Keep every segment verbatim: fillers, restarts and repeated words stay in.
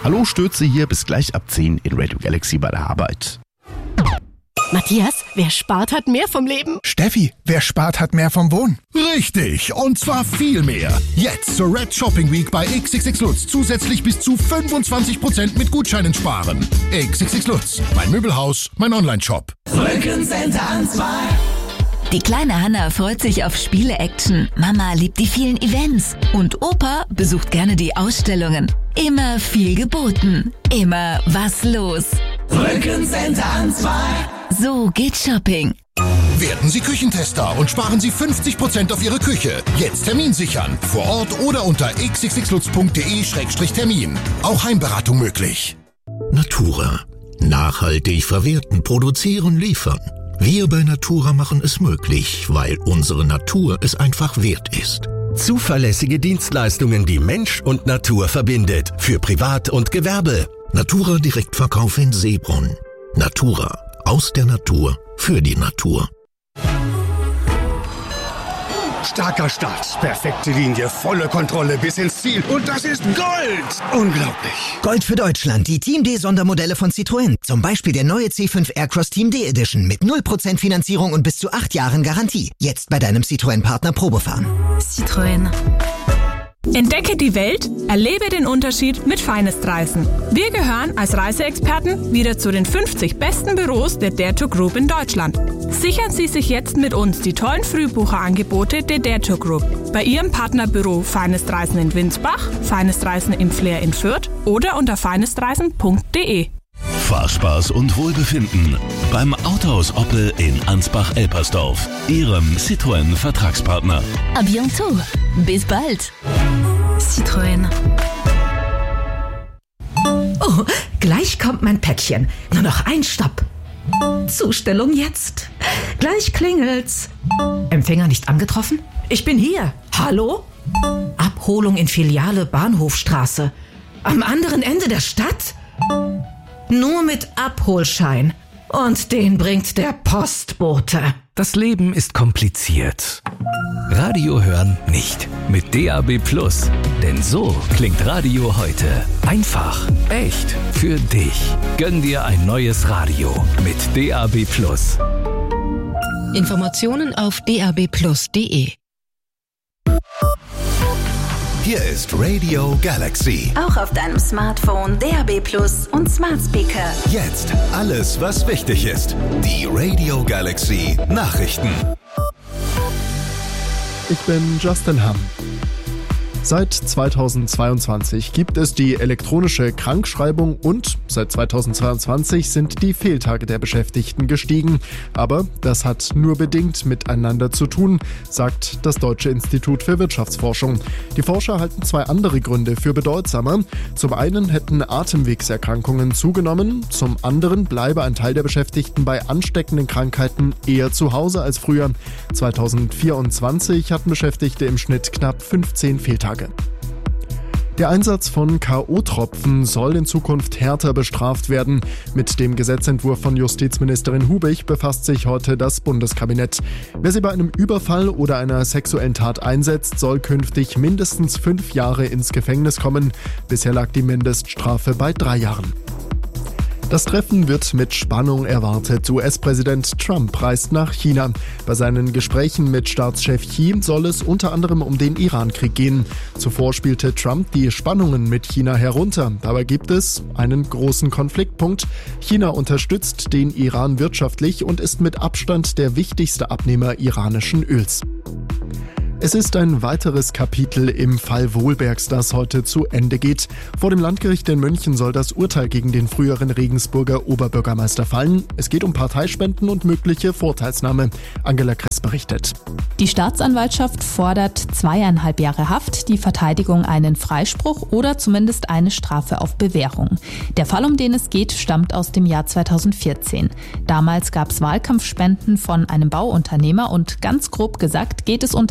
Hallo Stürze hier, bis gleich ab zehn in Radio Galaxy bei der Arbeit. Matthias, wer spart, hat mehr vom Leben. Steffi, wer spart, hat mehr vom Wohnen. Richtig, und zwar viel mehr. Jetzt zur Red Shopping Week bei X X X Lutz zusätzlich bis zu fünfundzwanzig Prozent mit Gutscheinen sparen. X X X Lutz, mein Möbelhaus, mein Online-Shop. Rückencenter Ansbach. Die kleine Hanna freut sich auf Spiele-Action. Mama liebt die vielen Events. Und Opa besucht gerne die Ausstellungen. Immer viel geboten. Immer was los. Rückencenter Ansbach. So geht Shopping. Werden Sie Küchentester und sparen Sie fünfzig Prozent auf Ihre Küche. Jetzt Termin sichern. Vor Ort oder unter x x x lutz punkt d e Schrägstrich Termin. Auch Heimberatung möglich. Natura. Nachhaltig verwerten, produzieren, liefern. Wir bei Natura machen es möglich, weil unsere Natur es einfach wert ist. Zuverlässige Dienstleistungen, die Mensch und Natur verbindet. Für Privat und Gewerbe. Natura Direktverkauf in Seebrunn. Natura. Aus der Natur. Für die Natur. Starker Start, perfekte Linie, volle Kontrolle bis ins Ziel. Und das ist Gold! Unglaublich. Gold für Deutschland, die Team D-Sondermodelle von Citroën. Zum Beispiel der neue C fünf Aircross Team D Edition mit null Prozent Finanzierung und bis zu acht Jahren Garantie. Jetzt bei deinem Citroën-Partner Probefahren. Citroën. Entdecke die Welt, erlebe den Unterschied mit Finest-Reisen. Wir gehören als Reiseexperten wieder zu den fünfzig besten Büros der Dare to Group in Deutschland. Sichern Sie sich jetzt mit uns die tollen Frühbucherangebote der Dare to Group. Bei Ihrem Partnerbüro Finest-Reisen in Winsbach, Finest-Reisen im Flair in Fürth oder unter finestreisen punkt d e. Fahrspaß und Wohlbefinden beim Autohaus Oppel in Ansbach-Elpersdorf, Ihrem Citroën-Vertragspartner. À bientôt. Bis bald. Citroën. Oh, gleich kommt mein Päckchen. Nur noch ein Stopp. Zustellung jetzt. Gleich klingelt's. Empfänger nicht angetroffen? Ich bin hier. Hallo? Abholung in Filiale Bahnhofstraße. Am anderen Ende der Stadt? Nur mit Abholschein. Und den bringt der Postbote. Das Leben ist kompliziert. Radio hören nicht. Mit D A B Plus. Denn so klingt Radio heute. Einfach, echt, für dich. Gönn dir ein neues Radio mit D A B Plus. Informationen auf d a b plus punkt d e. Hier ist Radio Galaxy. Auch auf deinem Smartphone, D A B Plus und Smart Speaker. Jetzt alles, was wichtig ist. Die Radio Galaxy Nachrichten. Ich bin Justin Hamm. Seit zweitausendzweiundzwanzig gibt es die elektronische Krankschreibung und seit zweitausendzweiundzwanzig sind die Fehltage der Beschäftigten gestiegen. Aber das hat nur bedingt miteinander zu tun, sagt das Deutsche Institut für Wirtschaftsforschung. Die Forscher halten zwei andere Gründe für bedeutsamer. Zum einen hätten Atemwegserkrankungen zugenommen, zum anderen bleibe ein Teil der Beschäftigten bei ansteckenden Krankheiten eher zu Hause als früher. zweitausendvierundzwanzig hatten Beschäftigte im Schnitt knapp fünfzehn Fehltage. Der Einsatz von K O-Tropfen soll in Zukunft härter bestraft werden. Mit dem Gesetzentwurf von Justizministerin Hubich befasst sich heute das Bundeskabinett. Wer sie bei einem Überfall oder einer sexuellen Tat einsetzt, soll künftig mindestens fünf Jahre ins Gefängnis kommen. Bisher lag die Mindeststrafe bei drei Jahren. Das Treffen wird mit Spannung erwartet. U S-Präsident Trump reist nach China. Bei seinen Gesprächen mit Staatschef Xi soll es unter anderem um den Iran-Krieg gehen. Zuvor spielte Trump die Spannungen mit China herunter. Dabei gibt es einen großen Konfliktpunkt. China unterstützt den Iran wirtschaftlich und ist mit Abstand der wichtigste Abnehmer iranischen Öls. Es ist ein weiteres Kapitel im Fall Wohlbergs, das heute zu Ende geht. Vor dem Landgericht in München soll das Urteil gegen den früheren Regensburger Oberbürgermeister fallen. Es geht um Parteispenden und mögliche Vorteilsnahme. Angela Kress berichtet. Die Staatsanwaltschaft fordert zweieinhalb Jahre Haft, die Verteidigung einen Freispruch oder zumindest eine Strafe auf Bewährung. Der Fall, um den es geht, stammt aus dem Jahr zweitausendvierzehn. Damals gab es Wahlkampfspenden von einem Bauunternehmer und ganz grob gesagt geht es unter anderem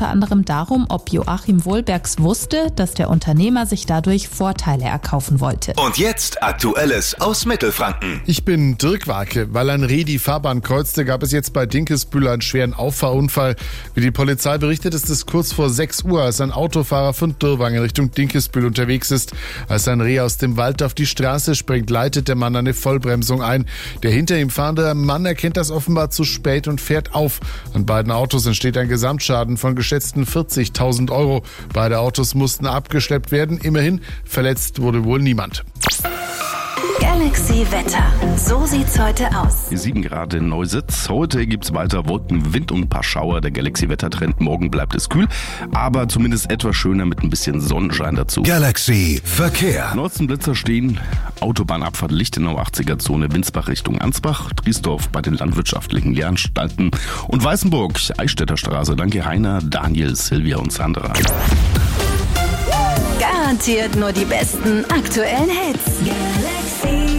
wiederum darum, ob Joachim Wohlbergs wusste, dass der Unternehmer sich dadurch Vorteile erkaufen wollte. Und jetzt Aktuelles aus Mittelfranken. Ich bin Dirk Warke. Weil ein Reh die Fahrbahn kreuzte, gab es jetzt bei Dinkelsbühl einen schweren Auffahrunfall. Wie die Polizei berichtet, ist es kurz vor sechs Uhr, als ein Autofahrer von Dürrwangen Richtung Dinkelsbühl unterwegs ist. Als ein Reh aus dem Wald auf die Straße springt, leitet der Mann eine Vollbremsung ein. Der hinter ihm fahrende Mann erkennt das offenbar zu spät und fährt auf. An beiden Autos entsteht ein Gesamtschaden von geschätzten vierzigtausend Euro. Beide Autos mussten abgeschleppt werden. Immerhin, verletzt wurde wohl niemand. Galaxy Wetter. So sieht's heute aus. sieben Grad in Neusitz. Heute gibt's weiter Wolken, Wind und ein paar Schauer. Der Galaxy Wettertrend. Morgen bleibt es kühl, aber zumindest etwas schöner mit ein bisschen Sonnenschein dazu. Galaxy Verkehr. Nordzenblitzer stehen. Autobahnabfahrt Lichtenau achtziger Zone Winsbach Richtung Ansbach. Driesdorf bei den landwirtschaftlichen Lehranstalten. Und Weißenburg, Eichstätter Straße. Danke Heiner, Daniel, Silvia und Sandra. Garantiert nur die besten aktuellen Hits. Galaxy.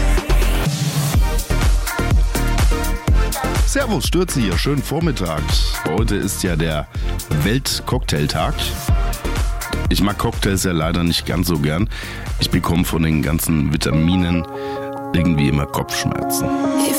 Servus, Stürze hier, schönen Vormittag. Heute ist ja der Weltcocktailtag. Ich mag Cocktails ja leider nicht ganz so gern. Ich bekomme von den ganzen Vitaminen irgendwie immer Kopfschmerzen.